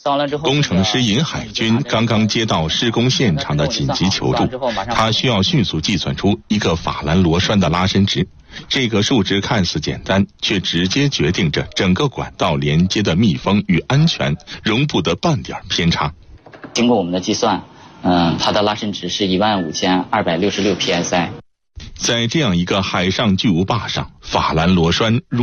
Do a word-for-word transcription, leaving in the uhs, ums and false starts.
工程师尹海军刚刚接到施工现场的紧急求助，他需要迅速计算出一个法兰螺栓的拉伸值。这个数值看似简单，却直接决定着整个管道连接的密封与安全，容不得半点偏差。 经过我们的计算，嗯，它的拉伸值是一万五千二百六十六 P S I。 在这样一个海上巨无霸上，法兰螺栓